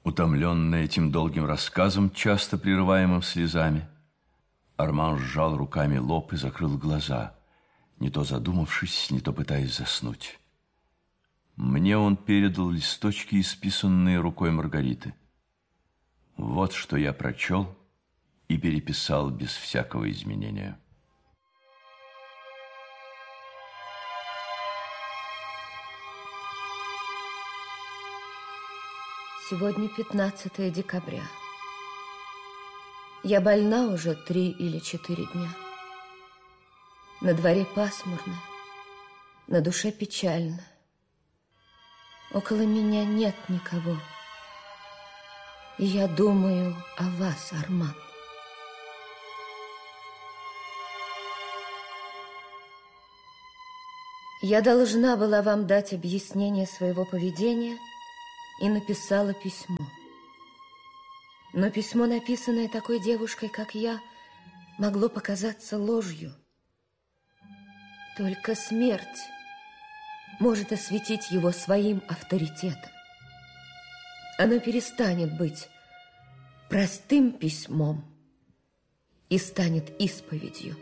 Утомленный этим долгим рассказом, часто прерываемым слезами, Арман сжал руками лоб и закрыл глаза, не то задумавшись, не то пытаясь заснуть. Мне он передал листочки, исписанные рукой Маргариты. Вот что я прочел и переписал без всякого изменения. Сегодня 15 декабря. Я больна уже 3 или 4 дня. На дворе пасмурно, на душе печально. Около меня нет никого. И я думаю о вас, Арман. Я должна была вам дать объяснение своего поведения и написала письмо. Но письмо, написанное такой девушкой, как я, могло показаться ложью. Только смерть может осветить его своим авторитетом. Оно перестанет быть простым письмом и станет исповедью.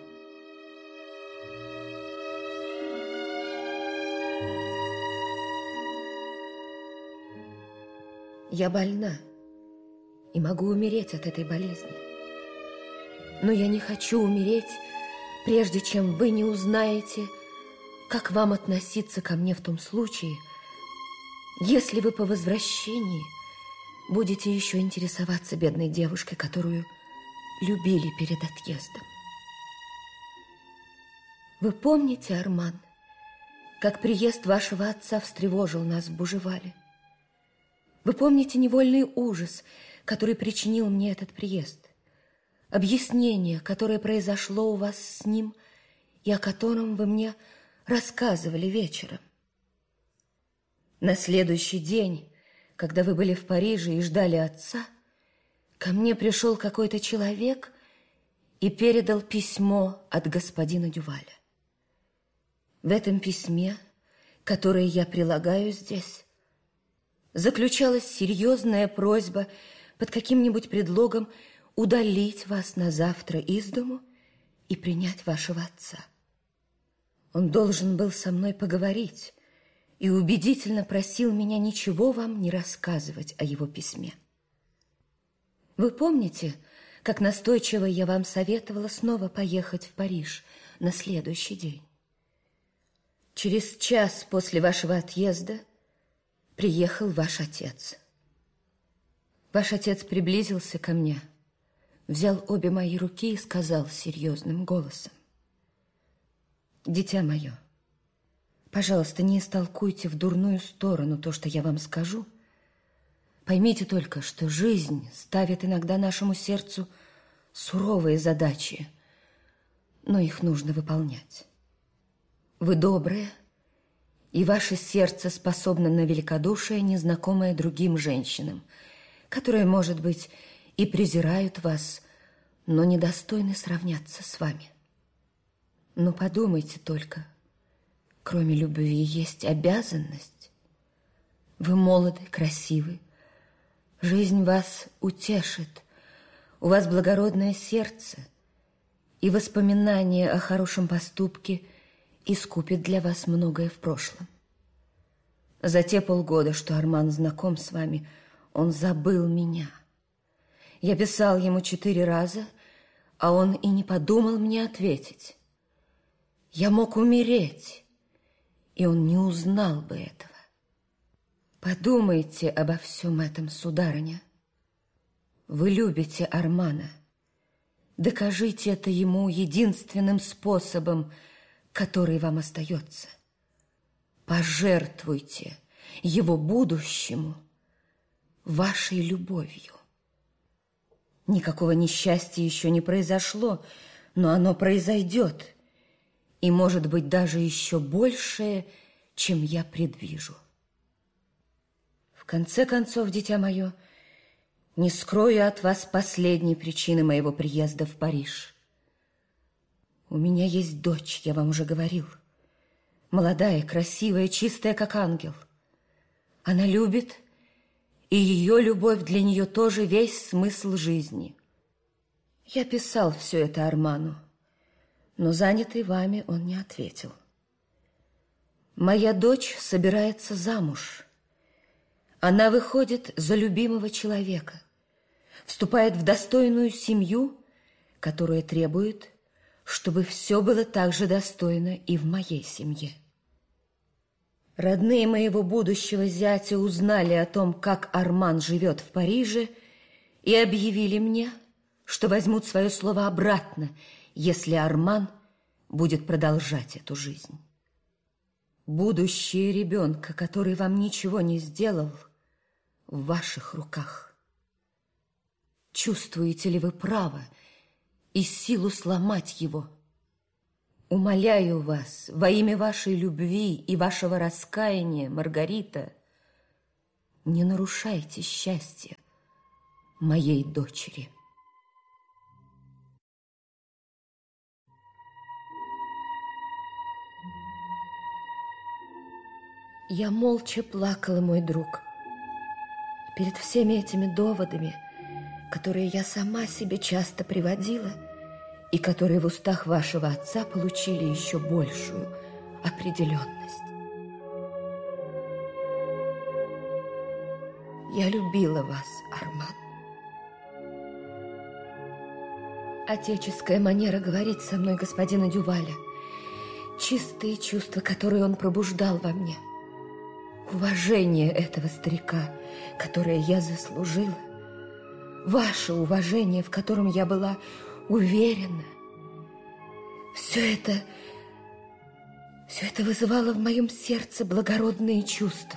Я больна и могу умереть от этой болезни. Но я не хочу умереть, прежде чем вы не узнаете, как вам относиться ко мне в том случае, если вы по возвращении будете еще интересоваться бедной девушкой, которую любили перед отъездом. Вы помните, Арман, как приезд вашего отца встревожил нас в Бужевале? Вы помните невольный ужас, который причинил мне этот приезд? Объяснение, которое произошло у вас с ним и о котором вы мне рассказывали вечером. На следующий день, когда вы были в Париже и ждали отца, ко мне пришел какой-то человек и передал письмо от господина Дюваля. В этом письме, которое я прилагаю здесь, заключалась серьезная просьба под каким-нибудь предлогом удалить вас на завтра из дому и принять вашего отца. Он должен был со мной поговорить и убедительно просил меня ничего вам не рассказывать о его письме. Вы помните, как настойчиво я вам советовала снова поехать в Париж на следующий день? Через час после вашего отъезда приехал ваш отец. Ваш отец приблизился ко мне, взял обе мои руки и сказал серьезным голосом: «Дитя мое, пожалуйста, не истолкуйте в дурную сторону то, что я вам скажу. Поймите только, что жизнь ставит иногда нашему сердцу суровые задачи, но их нужно выполнять. Вы добрые, и ваше сердце способно на великодушие, незнакомое другим женщинам, которые, может быть, и презирают вас, но недостойны сравняться с вами. Но подумайте только, кроме любви есть обязанность. Вы молоды, красивы, жизнь вас утешит, у вас благородное сердце, и воспоминание о хорошем поступке искупит для вас многое в прошлом. За те полгода, что Арман знаком с вами, он забыл меня. Я писал ему 4 раза, а он и не подумал мне ответить. Я мог умереть, и он не узнал бы этого. Подумайте обо всем этом, сударыня. Вы любите Армана. Докажите это ему единственным способом, который вам остается. Пожертвуйте его будущему вашей любовью. Никакого несчастья еще не произошло, но оно произойдет, и, может быть, даже еще большее, чем я предвижу. В конце концов, дитя мое, не скрою от вас последней причины моего приезда в Париж. У меня есть дочь, я вам уже говорил. Молодая, красивая, чистая, как ангел. Она любит и ее любовь для нее тоже весь смысл жизни. Я писал все это Арману, но занятый вами он не ответил. Моя дочь собирается замуж. Она выходит за любимого человека, вступает в достойную семью, которая требует, чтобы все было так же достойно и в моей семье. Родные моего будущего зятя узнали о том, как Арман живет в Париже, и объявили мне, что возьмут свое слово обратно, если Арман будет продолжать эту жизнь. Будущее ребенка, который вам ничего не сделал, в ваших руках. Чувствуете ли вы право и силу сломать его? Умоляю вас, во имя вашей любви и вашего раскаяния, Маргарита, не нарушайте счастье моей дочери. Я молча плакала, мой друг, перед всеми этими доводами, которые я сама себе часто приводила и которые в устах вашего отца получили еще большую определенность. Я любила вас, Арман. Отеческая манера говорить со мной господина Дюваля, чистые чувства, которые он пробуждал во мне, уважение этого старика, которое я заслужила, ваше уважение, в котором я была уверена, все это вызывало в моем сердце благородные чувства.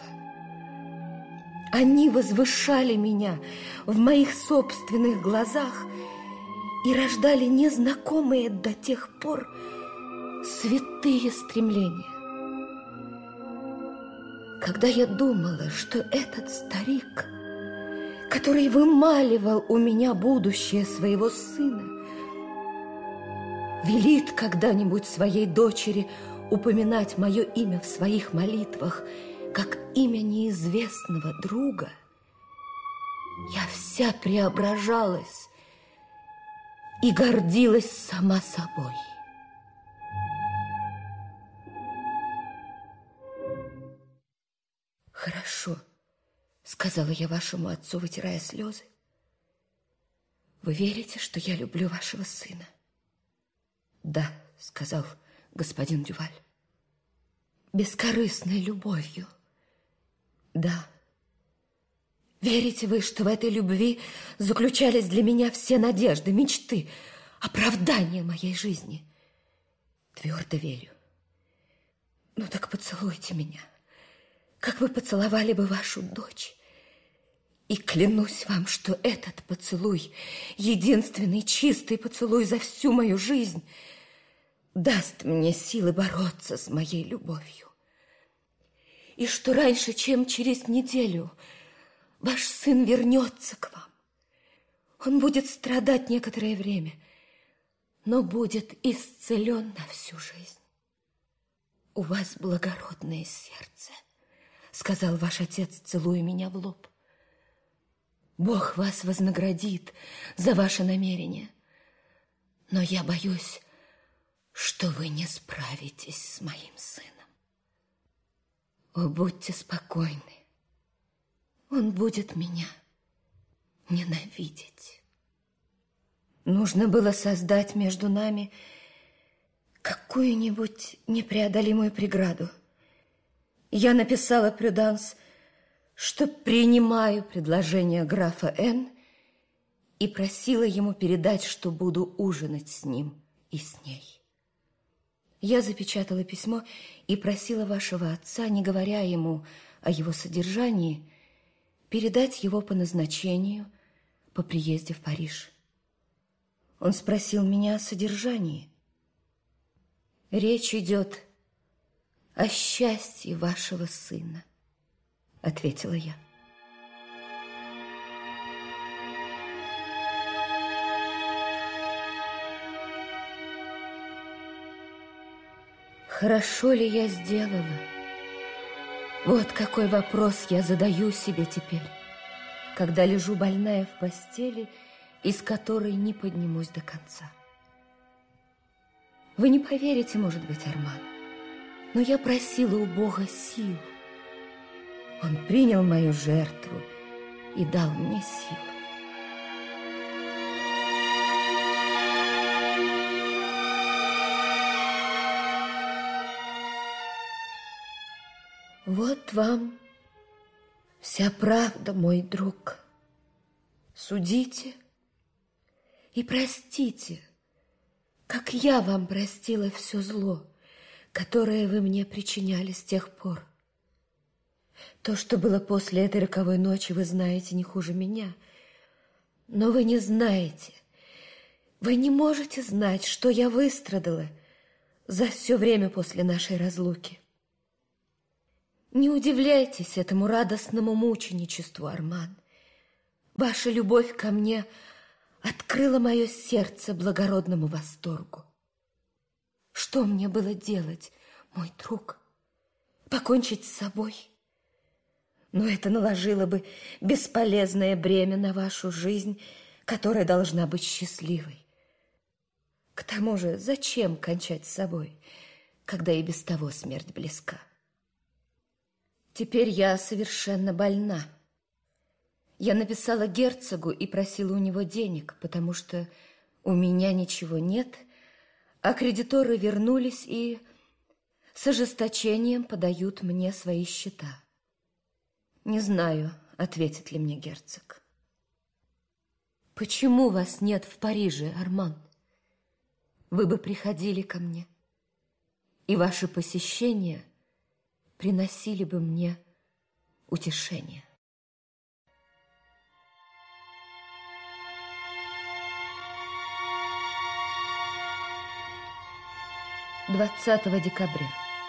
Они возвышали меня в моих собственных глазах и рождали незнакомые до тех пор святые стремления. Когда я думала, что этот старик, который вымаливал у меня будущее своего сына, велит когда-нибудь своей дочери упоминать мое имя в своих молитвах, как имя неизвестного друга, я вся преображалась и гордилась сама собой. «Хорошо», — сказала я вашему отцу, вытирая слезы. «Вы верите, что я люблю вашего сына?» «Да», — сказал господин Дюваль. «Бескорыстной любовью?» «Да». «Верите вы, что в этой любви заключались для меня все надежды, мечты, оправдания моей жизни?» «Твердо верю». «Ну так поцелуйте меня, как вы поцеловали бы вашу дочь. И клянусь вам, что этот поцелуй, единственный чистый поцелуй за всю мою жизнь, даст мне силы бороться с моей любовью. И что раньше, чем через неделю, ваш сын вернется к вам. Он будет страдать некоторое время, но будет исцелен на всю жизнь. У вас благородное сердце, сказал ваш отец, целуя меня в лоб. Бог вас вознаградит за ваше намерение, но я боюсь, что вы не справитесь с моим сыном. О, будьте спокойны, он будет меня ненавидеть. Нужно было создать между нами какую-нибудь непреодолимую преграду. Я написала Прюданс, что принимаю предложение графа Н. и просила ему передать, что буду ужинать с ним и с ней. Я запечатала письмо и просила вашего отца, не говоря ему о его содержании, передать его по назначению по приезде в Париж. Он спросил меня о содержании. «Речь идет о счастье вашего сына», — ответила я. Хорошо ли я сделала? Вот какой вопрос я задаю себе теперь. когда лежу больная в постели, из которой не поднимусь до конца. Вы не поверите, может быть, Арман, но я просила у Бога сил. Он принял мою жертву и дал мне силу. Вот вам вся правда, мой друг. Судите и простите, как я вам простила все зло, которое вы мне причиняли с тех пор. То, что было после этой роковой ночи, вы знаете не хуже меня. Но вы не знаете, вы не можете знать, что я выстрадала за все время после нашей разлуки. Не удивляйтесь этому радостному мученичеству, Арман. Ваша любовь ко мне открыла мое сердце благородному восторгу. Что мне было делать, мой друг? Покончить с собой? Но это наложило бы бесполезное бремя на вашу жизнь, которая должна быть счастливой. К тому же, зачем кончать с собой, когда и без того смерть близка? Теперь я совершенно больна. Я написала герцогу и просила у него денег, потому что у меня ничего нет, а кредиторы вернулись и с ожесточением подают мне свои счета. Не знаю, ответит ли мне герцог. Почему вас нет в Париже, Арман? Вы бы приходили ко мне, и ваши посещения приносили бы мне утешение. 20 декабря.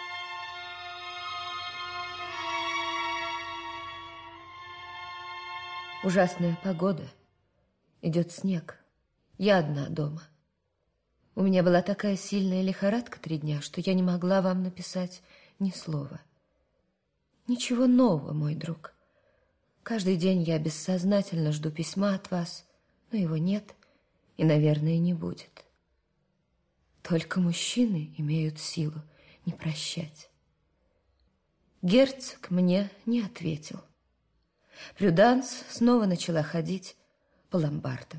Ужасная погода. Идет снег. Я одна дома. У меня была такая сильная лихорадка 3 дня, что я не могла вам написать ни слова. Ничего нового, мой друг. Каждый день я бессознательно жду письма от вас, но его нет и, наверное, не будет. Только мужчины имеют силу не прощать. Герцог мне не ответил. Прюданс снова начала ходить по ломбардам.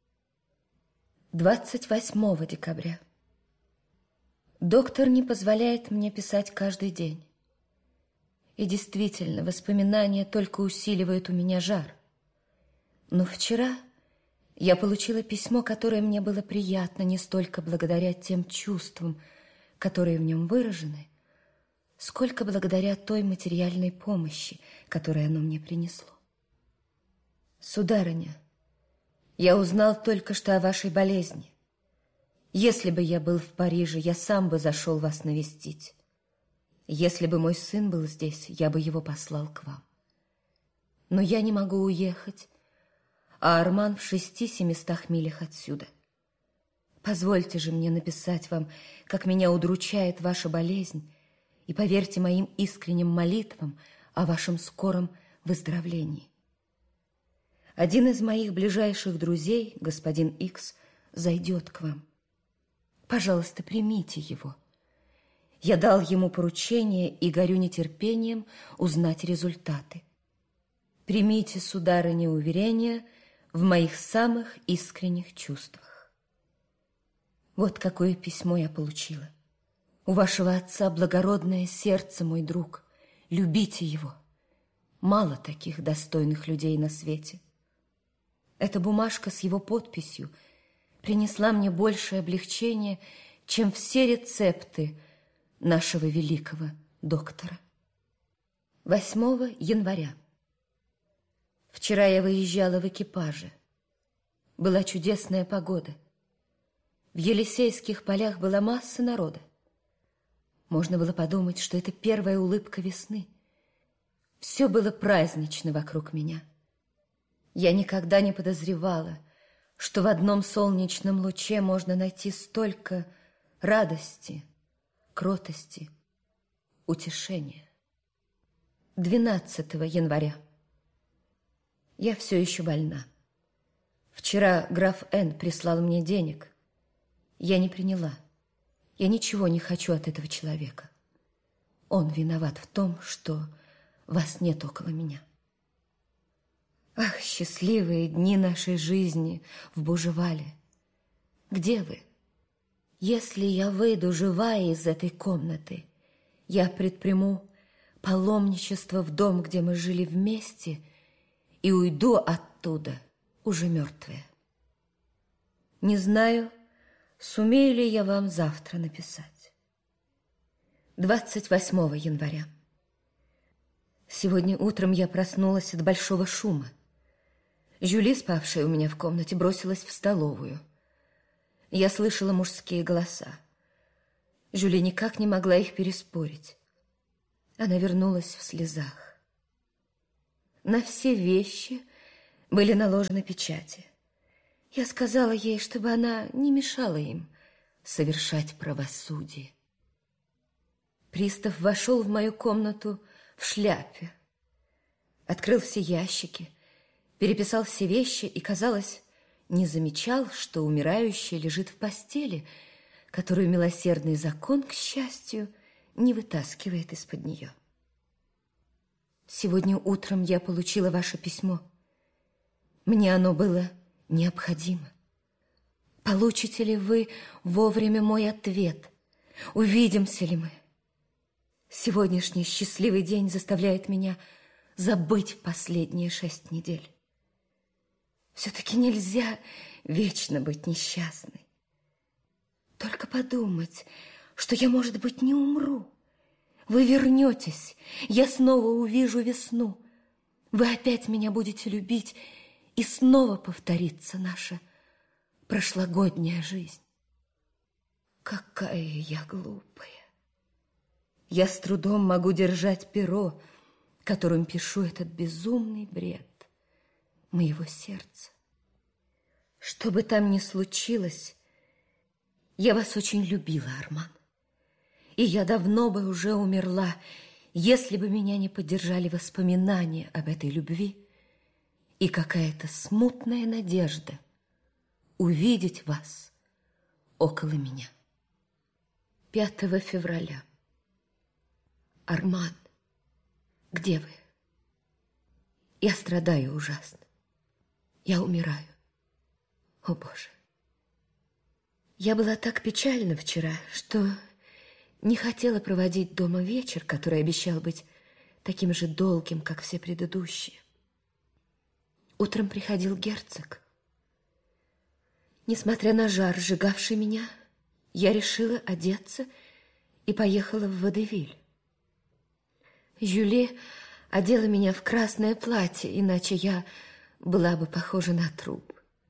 28 декабря. Доктор не позволяет мне писать каждый день. И действительно, воспоминания только усиливают у меня жар. Но вчера я получила письмо, которое мне было приятно не столько благодаря тем чувствам, которые в нем выражены, сколько благодаря той материальной помощи, которую оно мне принесло. Сударыня, я узнал только что о вашей болезни. Если бы я был в Париже, я сам бы зашел вас навестить. Если бы мой сын был здесь, я бы его послал к вам. Но я не могу уехать, а Арман в 600-700 милях отсюда. Позвольте же мне написать вам, как меня удручает ваша болезнь, и поверьте моим искренним молитвам о вашем скором выздоровлении. Один из моих ближайших друзей, господин Икс, зайдет к вам. Пожалуйста, примите его. Я дал ему поручение и горю нетерпением узнать результаты. Примите, сударыня, уверения в моих самых искренних чувствах. Вот какое письмо я получила. У вашего отца благородное сердце, мой друг. Любите его. Мало таких достойных людей на свете. Эта бумажка с его подписью принесла мне большее облегчение, чем все рецепты нашего великого доктора. 8 января. Вчера я выезжала в экипаже. Была чудесная погода. В Елисейских полях была масса народа. Можно было подумать, что это первая улыбка весны. Все было празднично вокруг меня. Я никогда не подозревала, что в одном солнечном луче можно найти столько радости, кротости, утешения. 12 января. Я все еще больна. Вчера граф Н. прислал мне денег. Я не приняла. Я ничего не хочу от этого человека. Он виноват в том, что вас нет около меня. Ах, счастливые дни нашей жизни в Бужевале! Где вы? Если я выйду живая из этой комнаты, я предприму паломничество в дом, где мы жили вместе, и уйду оттуда уже мертвая. Не знаю, сумею ли я вам завтра написать. 28 января. Сегодня утром я проснулась от большого шума. Жюли, спавшая у меня в комнате, бросилась в столовую. Я слышала мужские голоса. Жюли никак не могла их переспорить. Она вернулась в слезах. На все вещи были наложены печати. Я сказала ей, чтобы она не мешала им совершать правосудие. Пристав вошел в мою комнату в шляпе, открыл все ящики, переписал все вещи и, казалось, не замечал, что умирающая лежит в постели, которую милосердный закон, к счастью, не вытаскивает из-под нее. Сегодня утром я получила ваше письмо. Мне оно было необходимо. Получите ли вы вовремя мой ответ? Увидимся ли мы? Сегодняшний счастливый день заставляет меня забыть последние 6 недель. Все-таки нельзя вечно быть несчастной. Только подумать, что я, может быть, не умру. Вы вернетесь, я снова увижу весну. Вы опять меня будете любить, и снова повторится наша прошлогодняя жизнь. Какая я глупая. Я с трудом могу держать перо, которым пишу этот безумный бред моего сердца. Что бы там ни случилось, я вас очень любила, Арман. И я давно бы уже умерла, если бы меня не поддержали воспоминания об этой любви и какая-то смутная надежда увидеть вас около меня. 5 февраля. Арман, где вы? Я страдаю ужасно. Я умираю. О, Боже! Я была так печальна вчера, что не хотела проводить дома вечер, который обещал быть таким же долгим, как все предыдущие. Утром приходил герцог. Несмотря на жар, сжигавший меня, я решила одеться и поехала в Водевиль. Жюли одела меня в красное платье, иначе я была бы похожа на труп.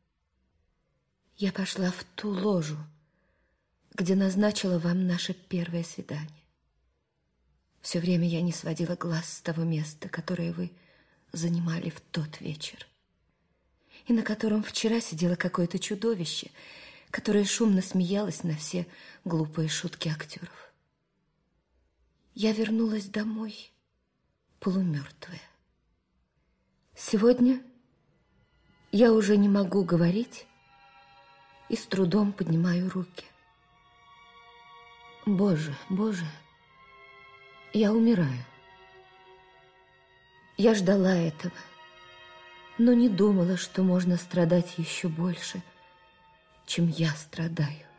Я пошла в ту ложу, где назначила вам наше первое свидание. Все время я не сводила глаз с того места, которое вы занимали в тот вечер, и на котором вчера сидело какое-то чудовище, которое шумно смеялось на все глупые шутки актеров. Я вернулась домой полумертвая. Сегодня я уже не могу говорить и с трудом поднимаю руки. Боже, Боже, я умираю. Я ждала этого, но не думала, что можно страдать еще больше, чем я страдаю.